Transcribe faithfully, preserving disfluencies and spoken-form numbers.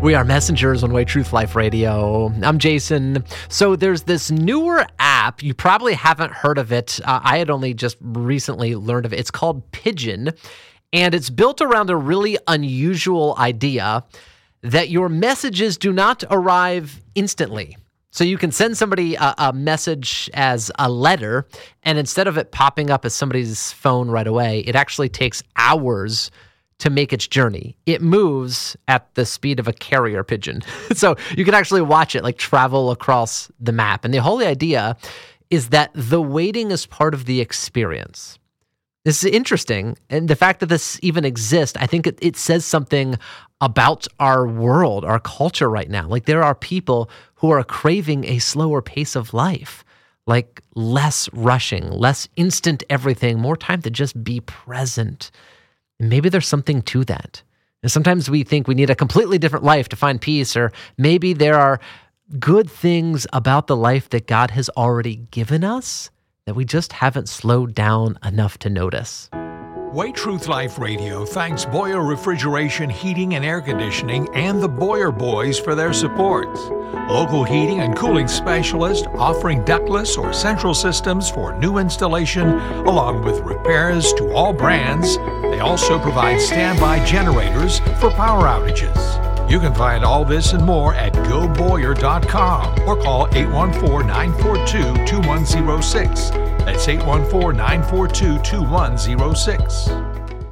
We are messengers on White Truth Life Radio. I'm Jason. So there's this newer app. You probably haven't heard of it. Uh, I had only just recently learned of it. It's called Pigeon, and it's built around a really unusual idea that your messages do not arrive instantly. So you can send somebody a, a message as a letter, and instead of it popping up as somebody's phone right away, it actually takes hours to make its journey. It moves at the speed of a carrier pigeon. So you can actually watch it like travel across the map. And the whole idea is that the waiting is part of the experience. This is interesting. And the fact that this even exists, I think it, it says something about our world, our culture right now. Like there are people who are craving a slower pace of life, like less rushing, less instant everything, more time to just be present. And maybe there's something to that. And sometimes we think we need a completely different life to find peace, or maybe there are good things about the life that God has already given us that we just haven't slowed down enough to notice. White Truth Life Radio thanks Boyer Refrigeration, Heating and Air Conditioning and the Boyer Boys for their support. Local heating and cooling specialist offering ductless or central systems for new installation, along with repairs to all brands. They also provide standby generators for power outages. You can find all this and more at go boyer dot com or call eight one four, nine four two, two one zero six. That's eight one four, nine four two, two one zero six.